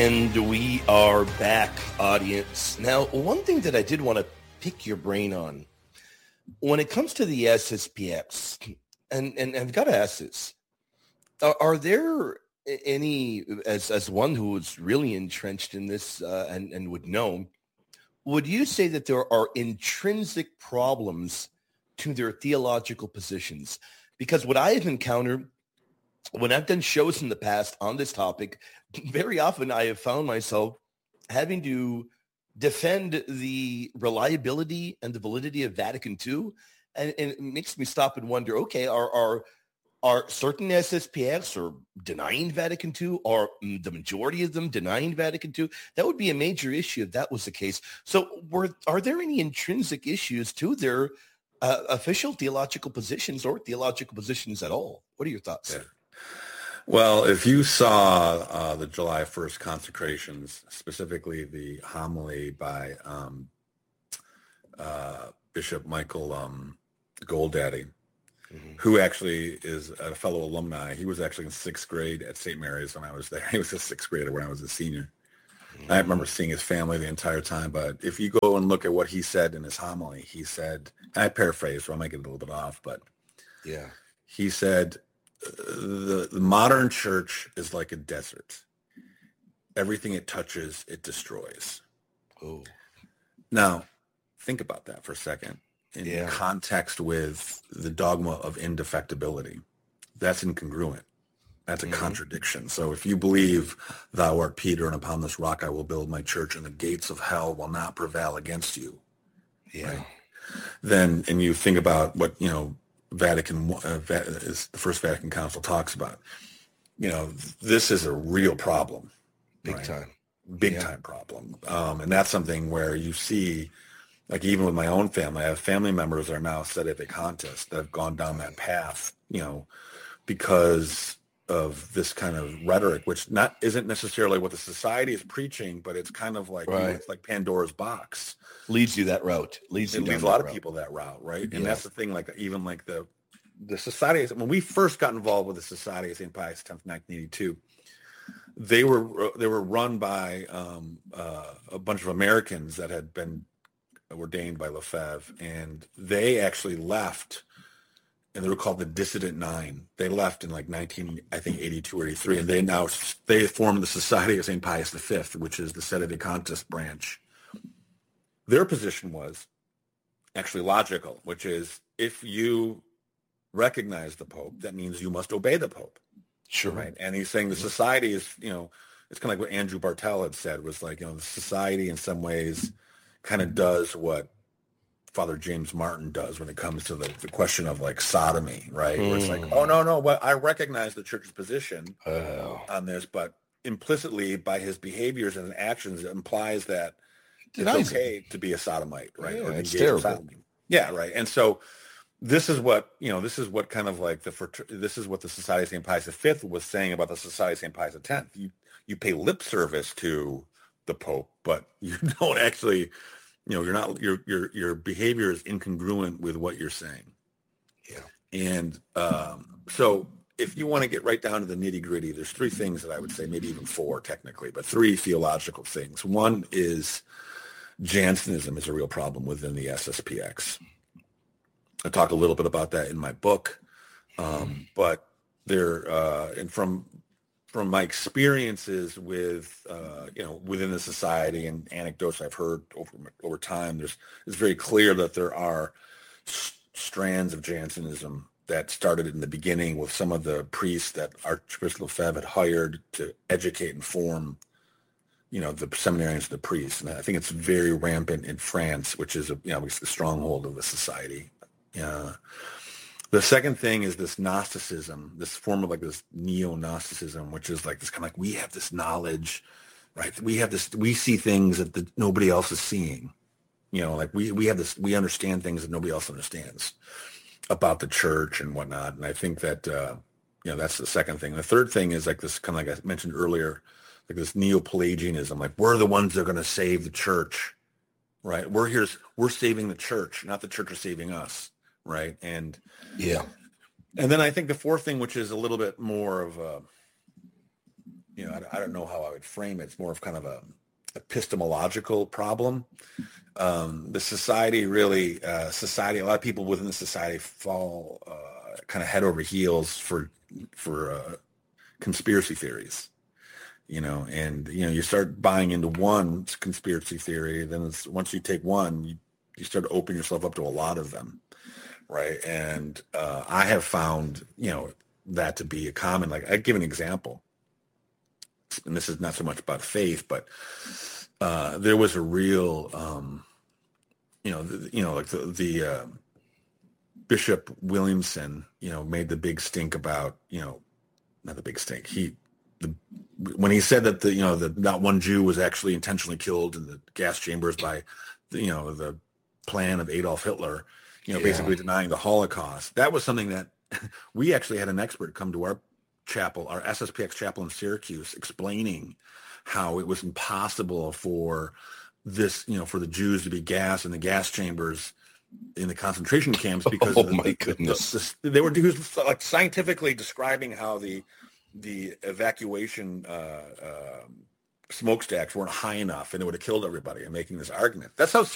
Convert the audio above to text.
And we are back, audience. Now, one thing that I did want to pick your brain on, when it comes to the SSPX, and I've got to ask this, are there any, as one who is really entrenched in this and would know, would you say that there are intrinsic problems to their theological positions? Because what I have encountered when I've done shows in the past on this topic, very often I have found myself having to defend the reliability and the validity of Vatican II. And it makes me stop and wonder, okay, are certain SSPX or denying Vatican II, or the majority of them denying Vatican II? That would be a major issue if that was the case. So are there any intrinsic issues to their official theological positions or theological positions at all? What are your thoughts? Yeah. Well, if you saw the July 1st consecrations, specifically the homily by Bishop Michael Goldaddy, who actually is a fellow alumni. He was actually in sixth grade at St. Mary's when I was there. He was a sixth grader when I was a senior. I remember seeing his family the entire time. But if you go and look at what he said in his homily, he said, I paraphrase, so I'll make it a little bit off, but yeah, he said, the modern church is like a desert. Everything it touches, it destroys. Oh. Now, think about that for a second in context with the dogma of indefectibility. That's incongruent. That's a contradiction. So if you believe thou art Peter and upon this rock I will build my church and the gates of hell will not prevail against you. Yeah. Right? Then, and you think about what, Vatican is the First Vatican Council talks about. This is a real problem, big time problem, and that's something where you see, like even with my own family, I have family members that are now sedevacantists that have gone down that path, because of this kind of rhetoric, which isn't necessarily what the society is preaching, but it's kind of like it's like Pandora's box. Leads you that route. It leads a lot of people that route, right? And that's the thing, like even like the society, when we first got involved with the Society of St. Pius X, 1982, they were run by a bunch of Americans that had been ordained by Lefebvre, and they actually left, and they were called the Dissident Nine. They left in like 82 or 83, and they formed the Society of St. Pius V, which is the Sedevacantist branch. Their position was actually logical, which is if you recognize the Pope, that means you must obey the Pope. Sure. Right. And he's saying the society is, it's kind of like what Andrew Bartel had said, was like, the society in some ways kind of does what Father James Martin does when it comes to the question of like sodomy, right? Where it's like, oh, no, well, I recognize the church's position on this, but implicitly by his behaviors and actions, it implies that it's okay to be a sodomite, right? Yeah, or it's terrible. Yeah, right. And so this is what kind of like this is what the Society of St. Pius V was saying about the Society of St. Pius X. You pay lip service to the Pope, but you don't actually, you're not, your behavior is incongruent with what you're saying. Yeah. And so if you want to get right down to the nitty gritty, there's three things that I would say, maybe even four technically, but three theological things. One is Jansenism is a real problem within the SSPX. I talk a little bit about that in my book, but there, and from my experiences with, within the society and anecdotes I've heard over time, it's very clear that there are strands of Jansenism that started in the beginning with some of the priests that Archbishop Lefebvre had hired to educate and form, the seminarians, the priests. And I think it's very rampant in France, which is the stronghold of the society. The second thing is this Gnosticism, this form of like this neo-Gnosticism, which is like this kind of like, we have this knowledge, right? We see things that nobody else is seeing. Like we have this, we understand things that nobody else understands about the church and whatnot. And I think that, that's the second thing. The third thing is like this kind of like I mentioned earlier, like this neo-Pelagianism, like we're the ones that are going to save the church, right? We're saving the church, not the church is saving us. Right. And then I think the fourth thing, which is a little bit more of I don't know how I would frame it. It's more of kind of a epistemological problem. The society really, a lot of people within the society fall kind of head over heels for conspiracy theories, and you start buying into one conspiracy theory, then once you take one, you start to open yourself up to a lot of them, right? And I have found that to be a common. Like, I give an example, and this is not so much about faith, but there was a real like the Bishop Williamson, made the big stink about, not the big stink. When he said that that not one Jew was actually intentionally killed in the gas chambers by the plan of Adolf Hitler, basically denying the Holocaust. That was something that we actually had an expert come to our chapel, our SSPX chapel in Syracuse, explaining how it was impossible for this, for the Jews to be gassed in the gas chambers in the concentration camps because my goodness, they were like scientifically describing how the evacuation smokestacks weren't high enough and it would have killed everybody, and making this argument. That's how